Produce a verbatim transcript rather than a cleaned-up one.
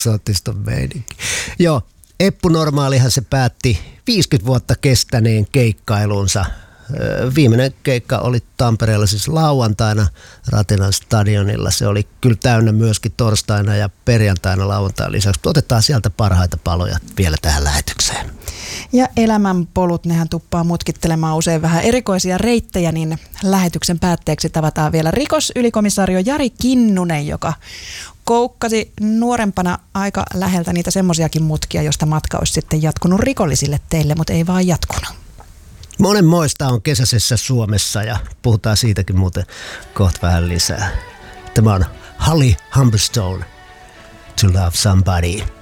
Eksootista meininki. Joo, Eppu Normaalihan se päätti viisikymmentä vuotta kestäneen keikkailunsa. Viimeinen keikka oli Tampereella siis lauantaina Ratinan stadionilla. Se oli kyllä täynnä myöskin torstaina ja perjantaina lauantain lisäksi. Otetaan sieltä parhaita paloja vielä tähän lähetykseen. Ja elämänpolut, nehän tuppaa mutkittelemaan usein vähän erikoisia reittejä, niin lähetyksen päätteeksi tavataan vielä rikosylikomissaario Jari Kinnunen, joka koukkasi nuorempana aika läheltä niitä semmosiakin mutkia, josta matka olisi sitten jatkunut rikollisille teille, mutta ei vaan jatkunut. Monenmoista on kesäisessä Suomessa ja puhutaan siitäkin muuten kohta vähän lisää. Tämä on Holly Humberstone, To Love Somebody.